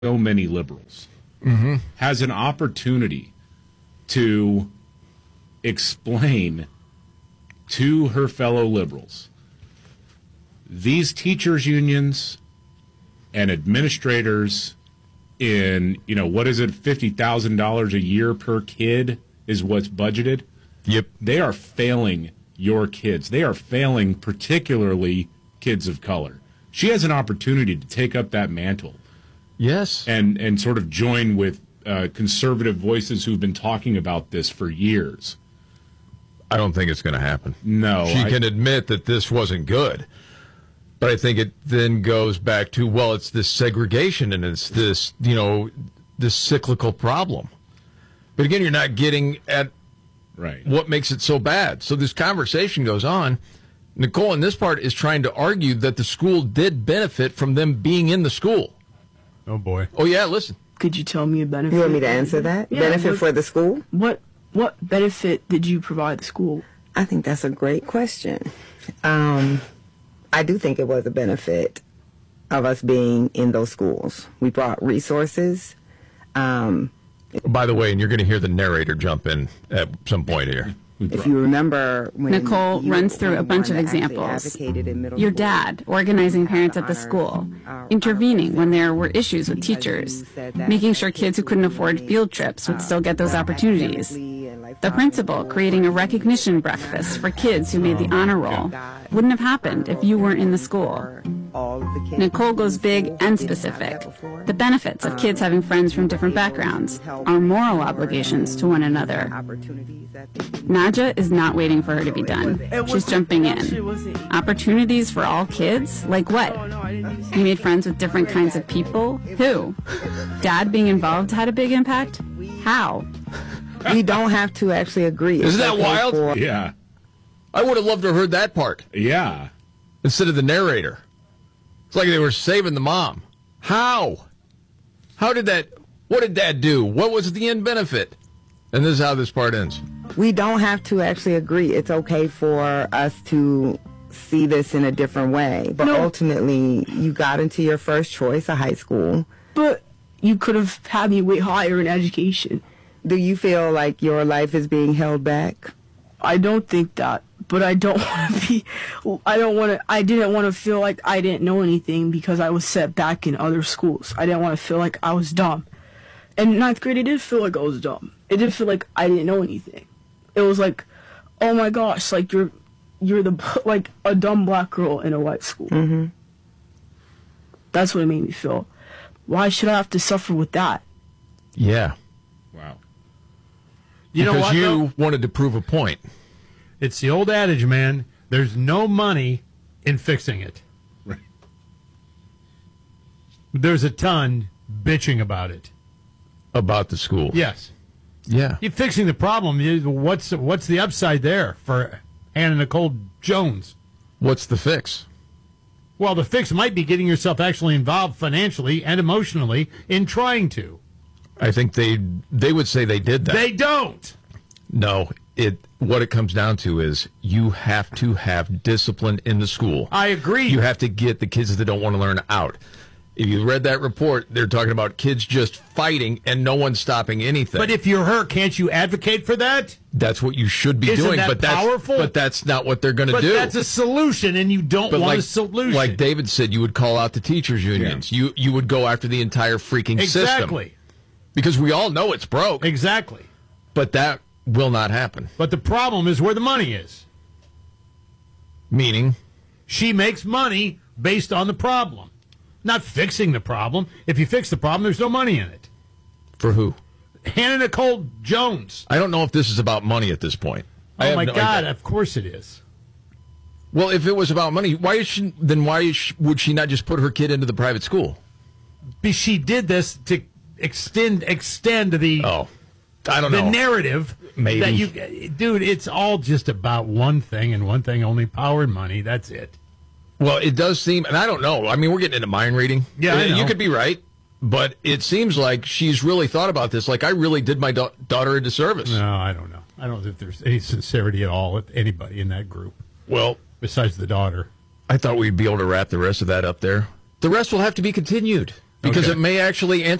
so many liberals, has an opportunity to explain to her fellow liberals these teachers' unions and administrators in, what is it, $50,000 a year per kid is what's budgeted? Yep. They are failing your kids. They are failing particularly kids of color. She has an opportunity to take up that mantle. Yes. And sort of join with conservative voices who've been talking about this for years. I don't think it's going to happen. No. She can admit that this wasn't good. But I think it then goes back to, well, it's this segregation and it's this, this cyclical problem. But again, you're not getting at what makes it so bad. So this conversation goes on. Nicole, in this part, is trying to argue that the school did benefit from them being in the school. Oh, boy. Oh, yeah, listen. Could you tell me a benefit? You want me to answer that? Yeah, benefit for the school? What benefit did you provide the school? I think that's a great question. I do think it was a benefit of us being in those schools. We brought resources. By the way, and you're going to hear the narrator jump in at some point here. If you remember when Nicole runs through a bunch of examples. Your dad organizing parents at the school, intervening when there were issues with teachers, making sure kids who couldn't afford field trips would still get those opportunities. The principal creating a recognition breakfast for kids who made the honor roll wouldn't have happened if you weren't in the school. Nicole goes big and specific. The benefits of kids having friends from different backgrounds, our moral obligations to one another. Nadja is not waiting for her to be done. She's jumping in. Opportunities for all kids? Like what? You made friends with different kinds of people? Who? Dad being involved had a big impact? How? We don't have to actually agree. Isn't that wild? Yeah. I would have loved to have heard that part. Yeah. Instead of the narrator. It's like they were saving the mom. How? What did Dad do? What was the end benefit? And this is how this part ends. We don't have to actually agree. It's okay for us to see this in a different way. But ultimately, you got into your first choice, a high school. But you could have had me way higher in education. Do you feel like your life is being held back? I don't think that. But I don't want to be, I didn't want to feel like I didn't know anything because I was set back in other schools. I didn't want to feel like I was dumb. And in 9th grade, it did feel like I was dumb. It did feel like I didn't know anything. It was like, oh my gosh, like you're like a dumb black girl in a white school. Mm-hmm. That's what it made me feel. Why should I have to suffer with that? Yeah. Wow. You know what? Because you wanted to prove a point. It's the old adage, man. There's no money in fixing it. Right. There's a ton bitching about it. About the school. Yes. Yeah. You're fixing the problem. What's the upside there for Hannah Nicole Jones? What's the fix? Well, the fix might be getting yourself actually involved financially and emotionally in trying to. I think they would say they did that. They don't. No. What it comes down to is you have to have discipline in the school. I agree. You have to get the kids that don't want to learn out. If you read that report, they're talking about kids just fighting and no one's stopping anything. But if you're her, can't you advocate for that? That's what you should be Isn't doing. That powerful? But that's not what they're going to do. But that's a solution, and you don't want a solution. Like David said, you would call out the teachers' unions. Yeah. You would go after the entire freaking system. Exactly. Because we all know it's broke. Exactly. But that will not happen. But the problem is where the money is. Meaning? She makes money based on the problem, not fixing the problem. If you fix the problem, there's no money in it. For who? Hannah Nicole Jones. I don't know if this is about money at this point. Oh, my God, of course it is. Well, if it was about money, why would she not just put her kid into the private school? Because she did this to extend the... Oh. I don't know. The narrative. Maybe. Dude, it's all just about one thing and one thing only, power and money. That's it. Well, it does seem, and I don't know. I mean, we're getting into mind reading. Yeah, I know. You could be right, but it seems like she's really thought about this. Like, I really did my daughter a disservice. No, I don't know. I don't think there's any sincerity at all with anybody in that group. Well, besides the daughter. I thought we'd be able to wrap the rest of that up there. The rest will have to be continued. because Okay. it may actually